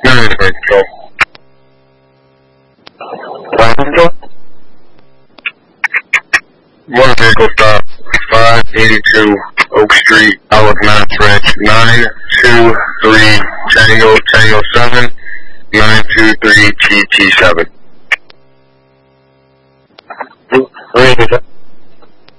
Control. Flight control? One vehicle stop, 582 Oak Street, Olive Mass Ranch, 923 Tango 7, 923 TT7.